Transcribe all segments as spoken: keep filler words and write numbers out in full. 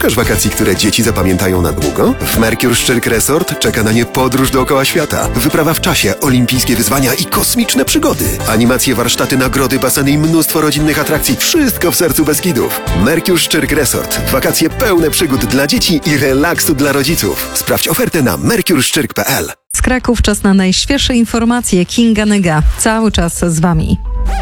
Szukasz wakacji, które dzieci zapamiętają na długo? W Mercure Szczyrk Resort czeka na nie podróż dookoła świata. Wyprawa w czasie, olimpijskie wyzwania i kosmiczne przygody. Animacje, warsztaty, nagrody, baseny i mnóstwo rodzinnych atrakcji. Wszystko w sercu Beskidów. Mercure Szczyrk Resort. Wakacje pełne przygód dla dzieci i relaksu dla rodziców. Sprawdź ofertę na mercure szczyrk kropka p l. Z Kraków czas na najświeższe informacje. Kinga Nyga. Cały czas z Wami.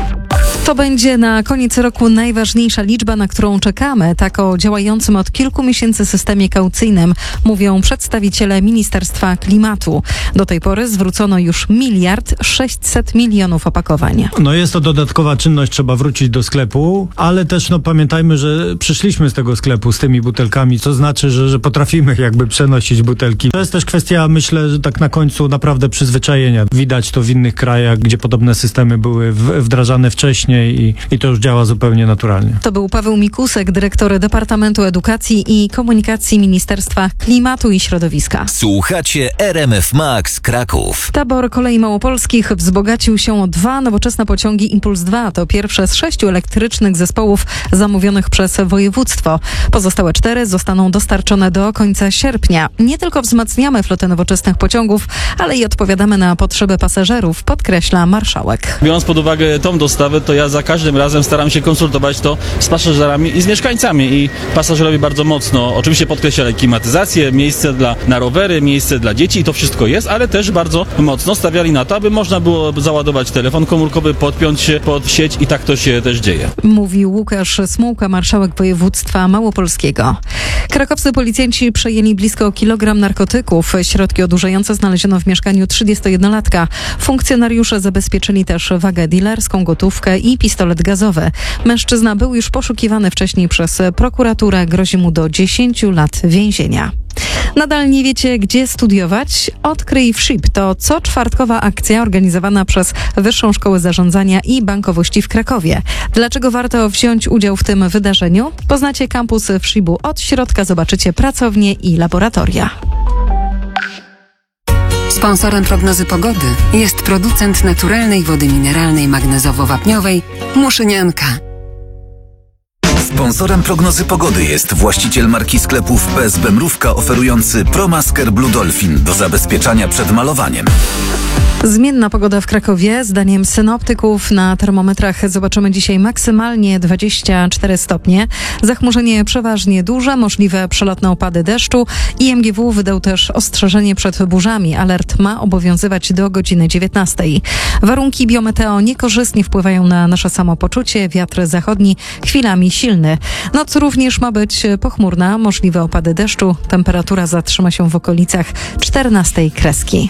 To będzie na koniec roku najważniejsza liczba, na którą czekamy. Tak o działającym od kilku miesięcy systemie kaucyjnym mówią przedstawiciele Ministerstwa Klimatu. Do tej pory zwrócono już miliard sześćset milionów opakowań. No jest to dodatkowa czynność, trzeba wrócić do sklepu, ale też no pamiętajmy, że przyszliśmy z tego sklepu z tymi butelkami, co znaczy, że, że potrafimy jakby przenosić butelki. To jest też kwestia, myślę, że tak na końcu naprawdę przyzwyczajenia. Widać to w innych krajach, gdzie podobne systemy były wdrażane wcześniej. I, I to już działa zupełnie naturalnie. To był Paweł Mikusek, dyrektor Departamentu Edukacji i Komunikacji Ministerstwa Klimatu i Środowiska. Słuchacie R M F Max Kraków. Tabor Kolei Małopolskich wzbogacił się o dwa nowoczesne pociągi Impuls dwa. To pierwsze z sześciu elektrycznych zespołów zamówionych przez województwo. Pozostałe cztery zostaną dostarczone do końca sierpnia. Nie tylko wzmacniamy flotę nowoczesnych pociągów, ale i odpowiadamy na potrzeby pasażerów, podkreśla marszałek. Biorąc pod uwagę tą dostawę, to ja za każdym razem staram się konsultować to z pasażerami i z mieszkańcami i pasażerowie bardzo mocno oczywiście podkreślali klimatyzację, miejsce dla, na rowery, miejsce dla dzieci i to wszystko jest, ale też bardzo mocno stawiali na to, aby można było załadować telefon komórkowy, podpiąć się pod sieć i tak to się też dzieje. Mówił Łukasz Smułka, marszałek województwa małopolskiego. Krakowscy policjanci przejęli blisko kilogram narkotyków. Środki odurzające znaleziono w mieszkaniu trzydziestojednolatka. Funkcjonariusze zabezpieczyli też wagę dilerską, gotówkę i pistolet gazowy. Mężczyzna był już poszukiwany wcześniej przez prokuraturę. Grozi mu do dziesięciu lat więzienia. Nadal nie wiecie, gdzie studiować? Odkryj w S Z I P. To coczwartkowa akcja organizowana przez Wyższą Szkołę Zarządzania i Bankowości w Krakowie. Dlaczego warto wziąć udział w tym wydarzeniu? Poznacie kampus w S Z I P-u od środka, zobaczycie pracownie i laboratoria. Sponsorem prognozy pogody jest producent naturalnej wody mineralnej magnezowo-wapniowej Muszynianka. Sponsorem prognozy pogody jest właściciel marki sklepów P S B Mrówka oferujący ProMasker Blue Dolphin do zabezpieczania przed malowaniem. Zmienna pogoda w Krakowie. Zdaniem synoptyków na termometrach zobaczymy dzisiaj maksymalnie dwadzieścia cztery stopnie. Zachmurzenie przeważnie duże, możliwe przelotne opady deszczu. I M G W wydał też ostrzeżenie przed burzami. Alert ma obowiązywać do godziny dziewiętnastej. Warunki biometeo niekorzystnie wpływają na nasze samopoczucie. Wiatr zachodni chwilami silny. Noc również ma być pochmurna, możliwe opady deszczu. Temperatura zatrzyma się w okolicach czternastej kreski.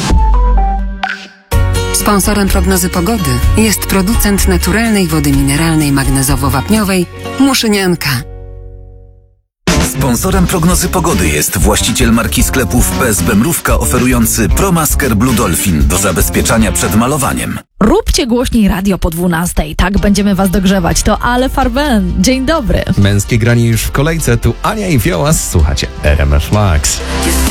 Sponsorem prognozy pogody jest producent naturalnej wody mineralnej magnezowo-wapniowej Muszynianka. Sponsorem prognozy pogody jest właściciel marki sklepów P S B Mrówka oferujący ProMasker Blue Dolphin do zabezpieczania przed malowaniem. Róbcie głośniej radio po dwunastej, tak będziemy was dogrzewać. To Ale Farben. Dzień dobry. Męskie granie już w kolejce, tu Ania i Wiołas, słuchacie R M F Max.